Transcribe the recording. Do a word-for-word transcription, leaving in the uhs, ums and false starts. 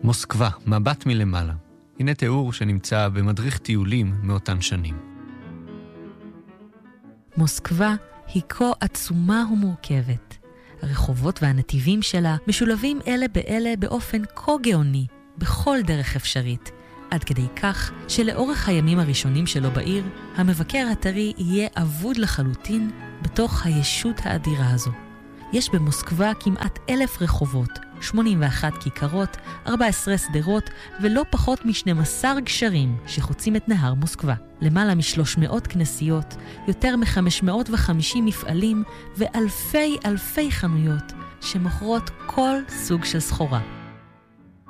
מוסקבה, מבט מלמעלה. הנה תיאור שנמצא במדריך טיולים מאותן שנים. מוסקבה היא כה עצומה ומורכבת. הרחובות והנתיבים שלה משולבים אלה באלה באופן כה גאוני, בכל דרך אפשרית, עד כדי כך שלאורך הימים הראשונים שלו בעיר, המבקר הטרי יהיה אבוד לחלוטין בתוך הישות האדירה הזו. יש במוסקבה כמעט אלף רחובות, שמונים ואחת כיכרות, ארבע עשרה סדרות ולא פחות מ-שנים עשר גשרים שחוצים את נהר מוסקבה. למעלה מ-שלוש מאות כנסיות, יותר מ-חמש מאות וחמישים מפעלים ואלפי אלפי חנויות שמוכרות כל סוג של סחורה.